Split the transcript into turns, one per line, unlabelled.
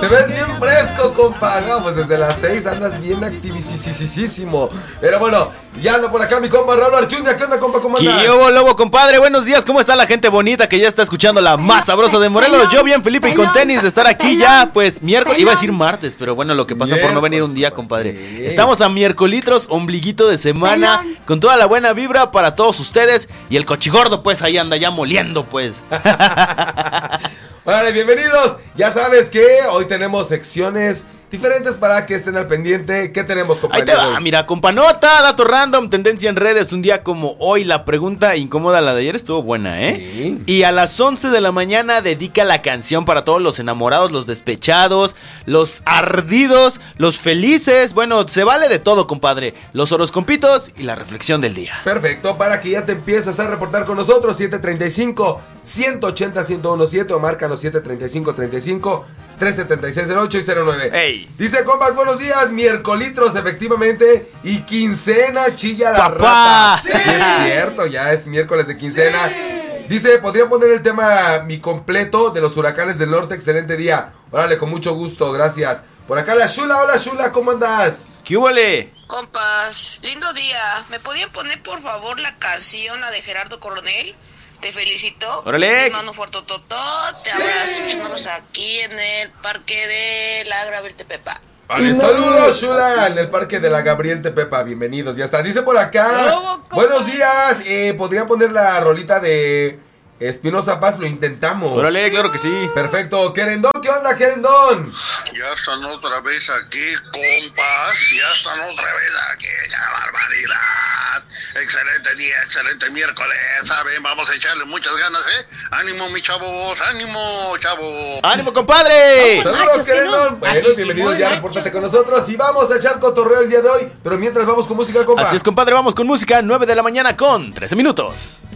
Te ves bien fresco, compa. No, pues desde las 6 andas bien activísimo. Pero bueno, ya anda por acá mi compa Raúl Archundia. ¿Qué onda, compa? ¿Cómo andas?
¿Qué hubo, lobo, compadre? Buenos días. ¿Cómo está la gente bonita que ya está escuchando la más sabrosa de Morelos? Yo bien, Felipe, y con tenis de estar aquí ya, pues, miércoles. Iba a decir martes, pero bueno, lo que pasa por no venir un día, compadre.
Sí.
Estamos a miércolitros, ombliguito de semana, con toda la buena vibra para todos ustedes. Y el cochigordo, pues, ahí anda ya moliendo, pues.
Vale, bienvenidos. Ya sabes que hoy tenemos secciones diferentes para que estén al pendiente. ¿Qué tenemos,
Ahí te
compañero?
va, mira, companota, dato random, tendencia en redes, un día como hoy. La pregunta incómoda, la de ayer, estuvo buena, ¿eh?
Sí.
Y a las 11 de la mañana dedica la canción para todos los enamorados, los despechados, los ardidos, los felices. Bueno, se vale de todo, compadre. Los horoscopitos y la reflexión del día.
Perfecto, para que ya te empieces a reportar con nosotros. 735-180-1017 o márcanos 735-35-376-08 y 09.
Ey.
Dice, compas, buenos días, miércolitros, efectivamente, y quincena chilla la
¡Papá!
rata. Sí, es cierto, ya es miércoles de quincena. Dice, ¿podrían poner el tema Mi Completo de los Huracanes del Norte? Excelente día. Órale, con mucho gusto, gracias. Por acá la Shula, hola Shula, ¿cómo andas?
¿Qué huele?
Compas, lindo día. ¿Me podían poner por favor la canción, la de Gerardo Coronel? Te felicito.
¡Órale!
Te mando un fuerte te abrazo, echándonos aquí en el parque de la Gabriel Tepepa.
Vale, saludos Shula, en el parque de la Gabriel Tepepa, bienvenidos, ya está. Dice por acá, buenos días, ¿podrían poner la rolita de Espinosa Paz? Lo intentamos.
Órale, claro que sí.
Perfecto, Querendón, ¿qué onda, Querendón?
Ya están otra vez aquí, compas. Ya están otra vez aquí. ¡Qué barbaridad! Excelente día, excelente miércoles. ¿Saben? Vamos a echarle muchas ganas, ¿eh? ¡Ánimo, mis chavos! ¡Ánimo, chavos!
¡Ánimo, compadre!
Saludos, Querendón. Bueno, bienvenidos, ya repórtate con nosotros y vamos a echar cotorreo el día de hoy. Pero mientras vamos con música, compa.
Así es, compadre, vamos con música. 9 de la mañana con 13 minutos.